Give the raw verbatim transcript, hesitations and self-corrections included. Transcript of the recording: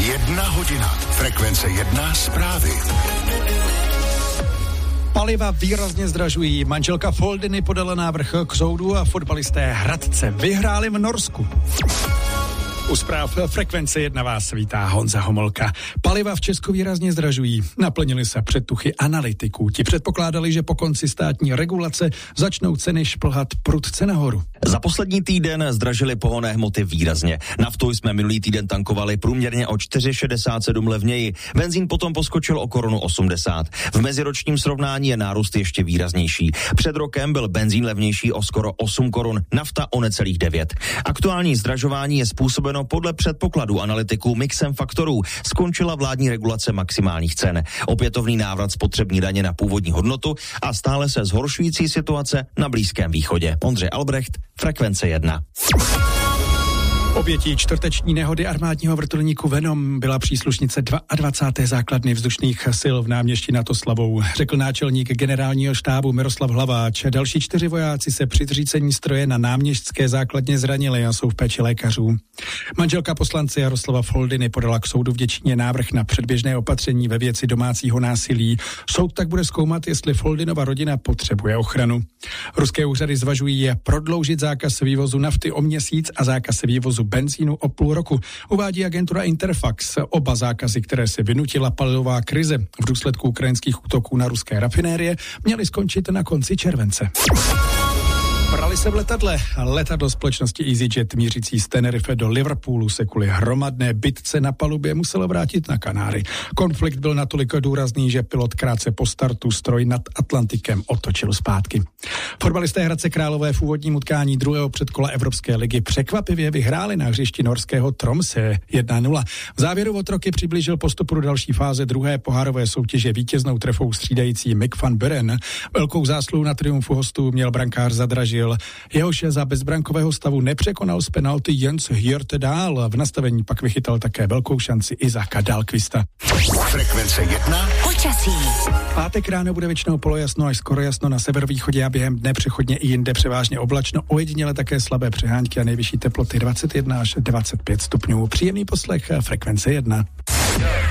Jedna hodina. Frekvence jedna zprávy. Paliva výrazně zdražují. Manželka Foldiny podala návrh k soudu a fotbalisté Hradce vyhráli v Norsku. U zpráv Frekvence jedna vás vítá Honza Homolka. Paliva v Česku výrazně zdražují. Naplnily se předtuchy analytiků. Ti předpokládali, že po konci státní regulace začnou ceny šplhat prudce nahoru. Za poslední týden zdražily pohonné hmoty výrazně. Naftu jsme minulý týden tankovali průměrně o čtyři šedesát sedm levněji. Benzín potom poskočil o korunu osmdesát. V meziročním srovnání je nárůst ještě výraznější. Před rokem byl benzín levnější o skoro osm korun, nafta o necelých devět. Aktuální zdražování je způsobeno podle předpokladů analytiků mixem faktorů. Skončila vládní regulace maximálních cen, opětovný návrat spotřební daně na původní hodnotu a stále se zhoršující situace na Blízkém východě. Ondřej Albrecht, Frekvence jedna. Obětí čtvrteční nehody armádního vrtulníku Venom byla příslušnice dvacáté druhé základny vzdušných sil v náměstí nad Oslavou, řekl náčelník generálního štábu Miroslav Hlaváč. Další čtyři vojáci se při zřícení stroje na náměstské základně zranili a jsou v péči lékařů. Manželka poslance Jaroslava Foldiny podala k soudu v Děčíně návrh na předběžné opatření ve věci domácího násilí. Soud tak bude zkoumat, jestli Foldinova rodina potřebuje ochranu. Ruské úřady zvažují prodloužit zákaz vývozu nafty o měsíc a zákaz vývozu benzínu o půl roku, uvádí agentura Interfax. Oba zákazy, které se vynutila palivová krize v důsledku ukrajinských útoků na ruské rafinérie, měly skončit na konci července. Brali se v letadle. Letadlo společnosti EasyJet mířící z Tenerife do Liverpoolu se kvůli hromadné bitce na palubě muselo vrátit na Kanáry. Konflikt byl natolik důrazný, že pilot krátce po startu stroj nad Atlantikem otočil zpátky. Fotbalisté Hradce Králové v úvodním utkání druhého předkola Evropské ligy překvapivě vyhráli na hřišti norského Tromsø jedna nula. V závěru otroky přiblížil postupu do další fáze druhé pohárové soutěže vítěznou trefou střídající Mick van Buren. Velkou zásluhu na triumfu hostů měl brankář Zadražil. Jehož za bezbrankového stavu nepřekonal z penalty Jens Hjortedal. V nastavení pak vychytal také velkou šanci Izaka Dahlqvista. Frekvence jedna. Počasí. Pátek ráno bude většinou polojasno až skoro jasno na severovýchodě a během dne přechodně i jinde převážně oblačno, ojediněle také slabé přehánky a nejvyšší teploty dvacet jedna až dvacet pět stupňů. Příjemný poslech Frekvence jedna.